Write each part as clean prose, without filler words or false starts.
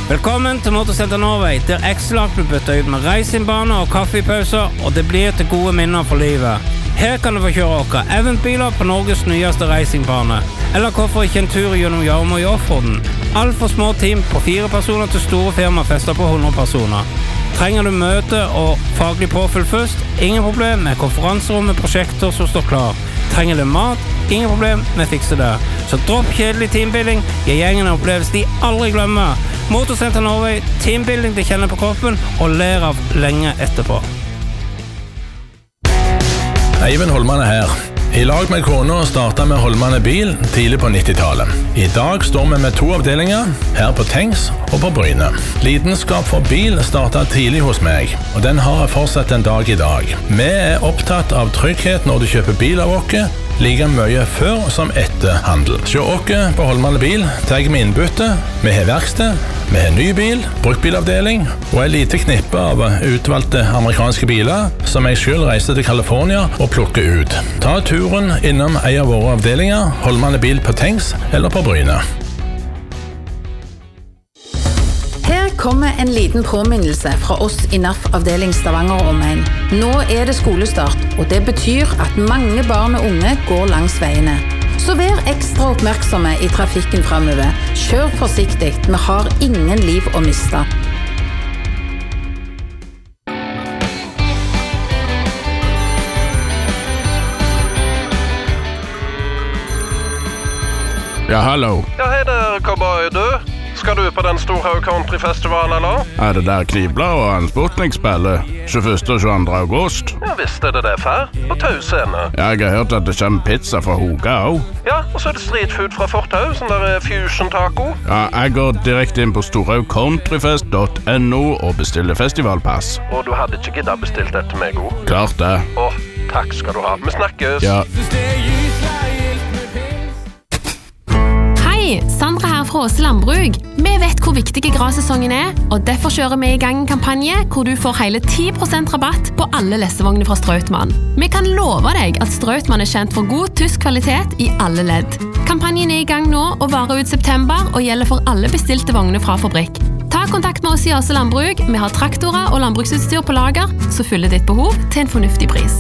Velkommen til Motorsenter Norway, der X-Lag blir byttet ut med racingbaner og kaffepauser, og det blir til gode minner for livet. Her kan du få kjøre okker eventbiler på Norges nyeste racingbane, eller hvorfor ikke en tur gjennom Jarmo i offroaden. Alt for små team på 4 personer til store firmafester på 100 personer. Trenger du møte og faglig påfyll først? Ingen problem med konferanserom med prosjekter som står klar. Trenger du mat? Ingen problem med fikse det. Så dropp kjedelig teambuilding, gi gjengen en opplevelse de aldri glemmer. Motorsenter Norway, teambuilding de kjenner på kroppen og ler av lenge etterpå. Eivind Holman her. I lag med kona startet vi Holmane Bil tidlig på 90-tallet. I dag står vi med 2 avdelinger, her på Tengs og på Bryne. Lidenskap for bil startet tidlig hos meg, og den har fortsatt en dag i dag. Vi er opptatt av trygghet når du kjøper bil av oss, like mye før som etter handel. Se oss på Holmane Bil, tar vi innbytte, vi har verksted, vi har ny bil, bruktbilavdeling og en lite knippe av utvalgte amerikanske biler som jeg selv reiser til California og plukker ut. Ta turen innom en av våre avdelinger, Holmane Bil på Tengs eller på Bryne. Her kommer en liten påminnelse fra oss i NAF-avdeling Stavanger og omegn. Nå er det skolestart, og det betyr at mange barn og unge går langs veiene. Så vær ekstra oppmerksomme i trafikken fremover. Kjør forsiktig, vi har ingen liv å miste. Ja, hallo. Ja, hei der, cowboy, du. Skal du på den Storhaug Countryfestivalen, eller? Er det der Knibla og Hans Sputnik spiller 21. og 22. august? Ja, visst er det fær. På Tau scene. Ja, jeg har hørt at det kommer pizza fra Hoga også. Ja, og så er det streetfood fra Fortau, sånn der fusion taco. Ja, jeg går direkte inn på storhaugcountryfest.no og bestiller festivalpass. Og du hadde ikke giddet bestilt det til meg, også? Klart det. Takk skal du ha. Vi snakkes. Ja. Sandra her fra Åse Landbrug. Vi vet hvor viktig grassesongen er, og derfor kjører vi i gang en kampanje hvor du får hele 10% rabatt på alle lessevogner fra Strautmann. Vi kan love deg at Strautmann er kjent for god tysk kvalitet i alle ledd. Kampanjen er i gang nå og varer ut september og gjelder for alle bestilte vogner fra fabrikk. Ta kontakt med oss i Åse Landbrug. Vi har traktorer og landbruksutstyr på lager, så fyller ditt behov til en fornuftig pris.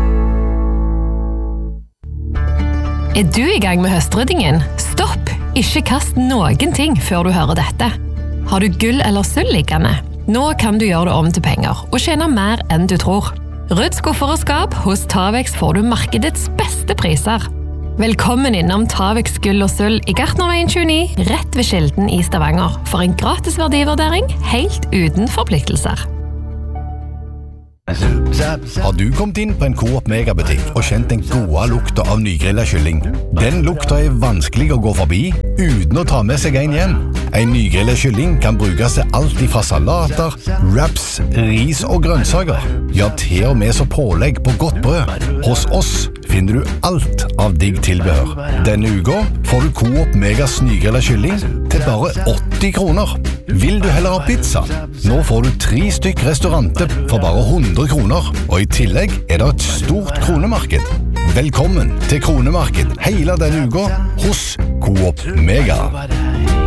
Er du i gang med høstryddingen? Stopp! Ikke kast noen ting før du hører dette. Har du gull eller sølv liggende? Nå kan du gjøre det om til penger og tjene mer enn du tror. Rydd skuffer og skap. Hos Tavex får du markedets beste priser. Velkommen innom Tavex gull og sølv i Gartnerveien 29, rett ved Skilden i Stavanger, for en gratis verdivurdering helt uten forpliktelser. Har du kommet inn på en Coop Megabutikk og kjent den gode lukta av nygrillet kylling? Den lukta er vanskelig å gå forbi uten å ta med seg en hjem. En nygrillet kylling kan brukes til alt fra salater, wraps, ris og grønnsaker. Ja, til og med så pålegg på godt brød. Hos oss finner du alt av digg tilbehør. Denne uka får du Coop Megas nygrillet kylling til bare 80 kroner. Vil du heller ha pizza? Nå får du 3 stykk restauranter for bare 100 kroner, og i tillegg er det et stort kronemarked. Velkommen til kronemarked hele denne uka hos Coop Mega.